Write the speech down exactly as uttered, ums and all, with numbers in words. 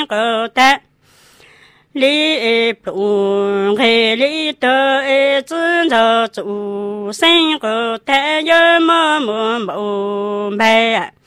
cơ ta lý plung hệ lý tơ e chân giờ chủ sinh cơ ta nhớ mơ mơ mộng bè